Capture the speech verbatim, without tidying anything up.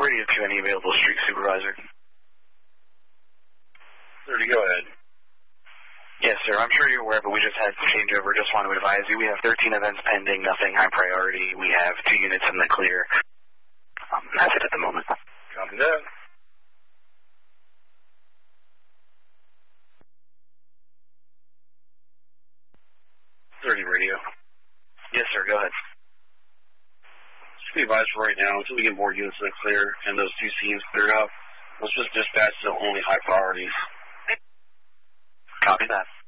Radio to any available street supervisor. thirty, go ahead. Yes, sir. I'm sure you're aware, but we just had changeover. Just want to advise you. We have thirteen events pending, nothing high priority. We have two units in the clear. Um, that's it at the moment. Copy that. thirty, radio. Yes, sir. Go ahead. Just be advised for right now, until we get more units in the clear and those two scenes cleared up, let's just dispatch the only high priorities. Copy that.